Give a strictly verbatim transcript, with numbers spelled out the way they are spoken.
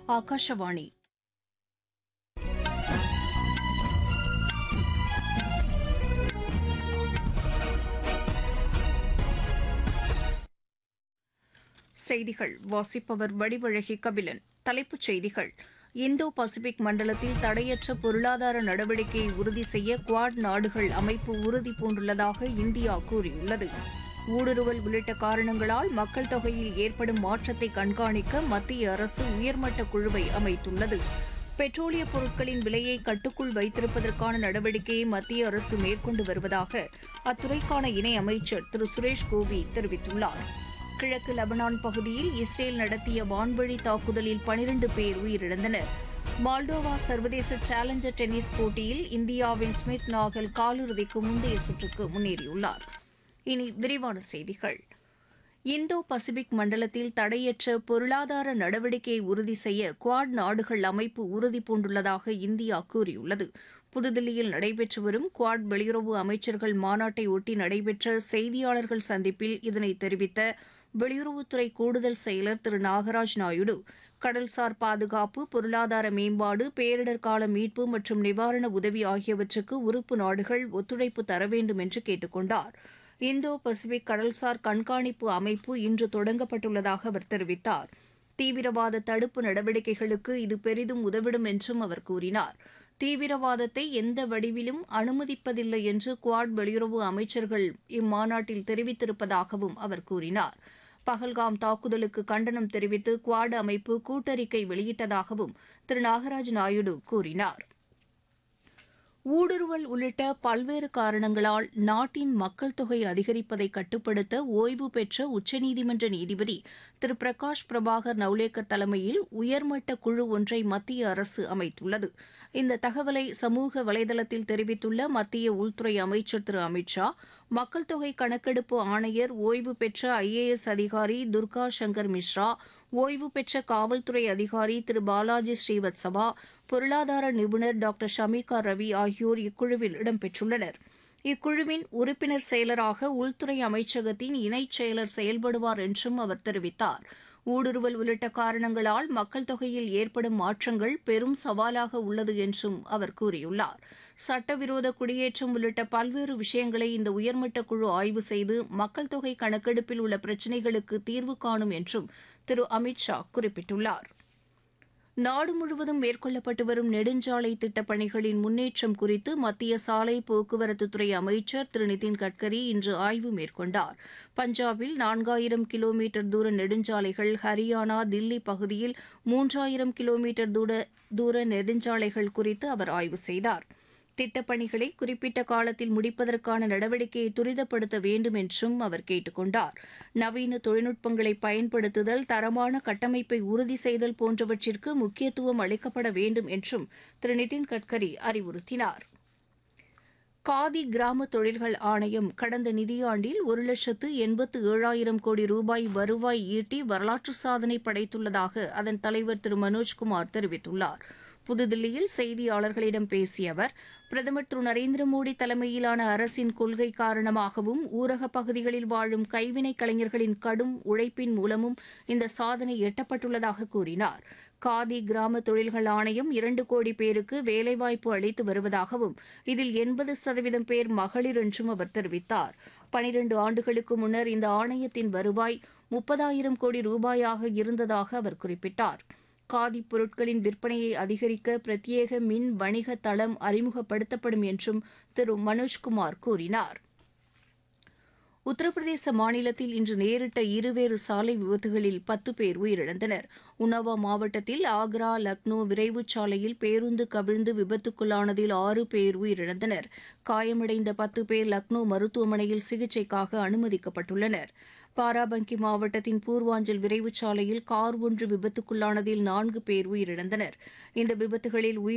ஆகாஷவாணி. செய்திகள் வாசிப்பவர் வடிவழகி கபிலன். தலைப்புச் செய்திகள்: இந்தோ பசிபிக் மண்டலத்தில் தடையற்ற பொருளாதார நடவடிக்கையை உறுதி செய்ய குவாட் நாடுகள் அமைப்பு உறுதி பூண்டுள்ளதாக இந்தியா கூறியுள்ளது. ஊடுருவல் உள்ளிட்ட காரணங்களால் மக்கள் தொகையில் ஏற்படும் மாற்றத்தை கண்காணிக்க மத்திய அரசு உயர்மட்ட குழுவை அமைத்துள்ளது. பெட்ரோலிய பொருட்களின் விலையை கட்டுக்குள் வைத்திருப்பதற்கான நடவடிக்கையை மத்திய அரசு மேற்கொண்டு வருவதாக அத்துறைக்கான இணை அமைச்சர் திரு சுரேஷ் கோபி தெரிவித்துள்ளார். கிழக்கு லெபனான் பகுதியில் இஸ்ரேல் நடத்திய வான்வழி தாக்குதலில் பனிரண்டு பேர் உயிரிழந்தனர். மால்டோவா சர்வதேச சேலஞ்சர் டென்னிஸ் போட்டியில் இந்தியாவின் ஸ்மித் நாகல் காலிறுதிக்கு முந்தைய சுற்றுக்கு முன்னேறியுள்ளார். இனி விரிவான செய்திகள். இந்தோ பசிபிக் மண்டலத்தில் தடையற்ற பொருளாதார நடவடிக்கையை உறுதி செய்ய குவாட் நாடுகள் அமைப்பு உறுதி பூண்டுள்ளதாக இந்தியா கூறியுள்ளது. புதுதில்லியில் நடைபெற்று வரும் குவாட் வெளியுறவு அமைச்சர்கள் மாநாட்டை ஒட்டி நடைபெற்ற செய்தியாளர்கள் சந்திப்பில் இதனை தெரிவித்த வெளியுறவுத்துறை கூடுதல் செயலர் திரு நாகராஜ் நாயுடு, கடல்சார் பாதுகாப்பு, பொருளாதார மேம்பாடு, பேரிடர் கால மீட்பு மற்றும் நிவாரண உதவி ஆகியவற்றுக்கு உறுப்பு நாடுகள் ஒத்துழைப்பு தர வேண்டும் என்று கேட்டுக் கொண்டார். இந்தோ பசிபிக் கடல்சார் கண்காணிப்பு அமைப்பு இன்று தொடங்கப்பட்டுள்ளதாக அவர் தெரிவித்தார். தீவிரவாத தடுப்பு நடவடிக்கைகளுக்கு இது பெரிதும் உதவிடும் என்றும் அவர் கூறினார். தீவிரவாதத்தை எந்த வடிவிலும் அனுமதிப்பதில்லை என்று குவாட் வெளியுறவு அமைச்சர்கள் இம்மாநாட்டில் தெரிவித்திருப்பதாகவும் அவர் கூறினார். பஹல்காம் தாக்குதலுக்கு கண்டனம் தெரிவித்து குவாட் அமைப்பு கூட்டறிக்கை வெளியிட்டதாகவும் திரு நாகராஜ் நாயுடு கூறினார். ஊடுருவல் உள்ளிட்ட பல்வேறு காரணங்களால் நாட்டின் மக்கள் தொகை அதிகரிப்பதை கட்டுப்படுத்த ஓய்வு பெற்ற உச்சநீதிமன்ற நீதிபதி திரு பிரகாஷ் பிரபாகர் நவ்லேக்கர் தலைமையில் உயர்மட்ட குழு ஒன்றை மத்திய அரசு அமைத்துள்ளது. இந்த தகவலை சமூக வலைதளத்தில் தெரிவித்துள்ள மத்திய உள்துறை அமைச்சர் திரு அமித் ஷா, மக்கள் தொகை கணக்கெடுப்பு ஆணையர் ஓய்வு பெற்ற ஐ ஏ எஸ் அதிகாரி துர்கா சங்கர் மிஸ்ரா, ஓய்வு பெற்ற காவல்துறை அதிகாரி திரு பாலாஜி ஸ்ரீவத்சவா, பொருளாதார நிபுணர் டாக்டர் ஷமிகா ரவி ஆகியோர் இக்குழுவில் இடம்பெற்றுள்ளனர். இக்குழுவின் உறுப்பினர் செயலராக உள்துறை அமைச்சகத்தின் இணைச் செயலர் செயல்படுவார் என்றும் அவர் தெரிவித்தார். ஊடுருவல் உள்ளிட்ட காரணங்களால் மக்கள் தொகையில் ஏற்படும் மாற்றங்கள் பெரும் சவாலாக உள்ளது என்றும் அவர் கூறியுள்ளார். சட்டவிரோத குடியேற்றம் உள்ளிட்ட பல்வேறு விஷயங்களை இந்த உயர்மட்ட குழு ஆய்வு செய்து மக்கள் தொகை கணக்கெடுப்பில் உள்ள பிரச்சினைகளுக்கு தீர்வு காணும் என்றும் திரு அமித் ஷா குறிப்பிட்டுள்ளார். நாடு முழுவதும் மேற்கொள்ளப்பட்டு வரும் நெடுஞ்சாலை திட்டப் பணிகளின் முன்னேற்றம் குறித்து மத்திய சாலை போக்குவரத்துத்துறை அமைச்சர் திரு நிதின் கட்கரி இன்று ஆய்வு மேற்கொண்டார். பஞ்சாபில் நான்காயிரம் கிலோமீட்டர் தூர நெடுஞ்சாலைகள், ஹரியானா, தில்லி பகுதியில் மூன்றாயிரம் கிலோமீட்டர் தூர தூர நெடுஞ்சாலைகள் குறித்து அவர் ஆய்வு செய்தார். திட்டப்பணிகளை குறிப்பிட்ட காலத்தில் முடிப்பதற்கான நடவடிக்கையை துரிதப்படுத்த வேண்டும் என்றும் அவர் கேட்டுக் கொண்டார். நவீன தொழில்நுட்பங்களை பயன்படுத்துதல், தரமான கட்டமைப்பை உறுதி செய்தல் போன்றவற்றிற்கு முக்கியத்துவம் அளிக்கப்பட வேண்டும் என்றும் திரு நிதின் கட்கரி அறிவுறுத்தினார். காதி கிராம தொழில்கள் ஆணையம் கடந்த நிதியாண்டில் ஒரு லட்சத்து எண்பத்து ஏழாயிரம் கோடி ரூபாய் வருவாய் ஈட்டி வரலாற்று சாதனை படைத்துள்ளதாக அதன் தலைவர் திரு மனோஜ்குமார் தெரிவித்துள்ளார். புதுதில்லியில் செய்தியாளர்களிடம் பேசிய அவர், பிரதமர் திரு நரேந்திர மோடி தலைமையிலான அரசின் கொள்கை காரணமாகவும் ஊரகப் பகுதிகளில் வாழும் கைவினைக் கலைஞர்களின் கடும் உழைப்பின் மூலமும் இந்த சாதனை எட்டப்பட்டுள்ளதாக கூறினார். காதி கிராம தொழில்கள் ஆணையம் இரண்டு கோடி பேருக்கு வேலைவாய்ப்பு அளித்து வருவதாகவும் இதில் எண்பது சதவீதம் பேர் மகளிர் என்றும் அவர் தெரிவித்தார். பனிரண்டு ஆண்டுகளுக்கு முன்னர் இந்த ஆணையத்தின் வருவாய் முப்பதாயிரம் கோடி ரூபாயாக இருந்ததாக அவர் குறிப்பிட்டார். காதி பொருட்களின் விற்பனையை அதிகரிக்க பிரத்யேக மின் வணிக தளம் அறிமுகப்படுத்தப்படும் என்றும் திரு மனோஜ்குமார் கூறினார். உத்தரப்பிரதேச மாநிலத்தில் இன்று நேரிட்ட இருவேறு சாலை விபத்துகளில் பத்து பேர் உயிரிழந்தனர். உன்னாவா மாவட்டத்தில் ஆக்ரா லக்னோ விரைவுச் சாலையில் பேருந்து கவிழ்ந்து விபத்துக்குள்ளானதில் ஆறு பேர் உயிரிழந்தனர். காயமடைந்த பத்து பேர் லக்னோ மருத்துவமனையில் சிகிச்சைக்காக அனுமதிக்கப்பட்டுள்ளனர். பாராபங்கி மாவட்டத்தின் பூர்வாஞ்சல் விரைவுச் சாலையில் கார் ஒன்று விபத்துக்குள்ளானதில் நான்கு பேர் உயிரிழந்தனர். இந்த விபத்துகளில் உயிர்